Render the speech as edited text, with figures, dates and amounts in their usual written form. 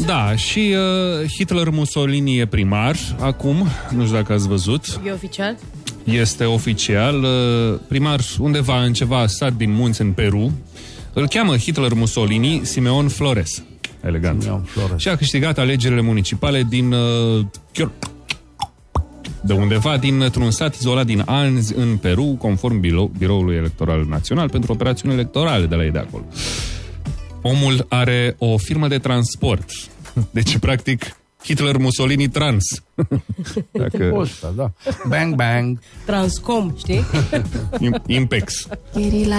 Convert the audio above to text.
Da, și Hitler Mussolini e primar acum, nu știu dacă ați văzut. E oficial? Este oficial, primar undeva în ceva sat din munți în Peru. Îl cheamă Hitler Mussolini Simeon Flores. Elegant. Simeon Flores. Și a câștigat alegerile municipale din de undeva dintr-un sat izolat din Anzi în Peru, conform Biroului Electoral Național pentru operațiuni electorale de la ei de acolo. Omul are o firmă de transport. Deci, practic, Hitler Mussolini Trans. Dacă... Osta, da. Bang, bang. Transcom, știi? Impex.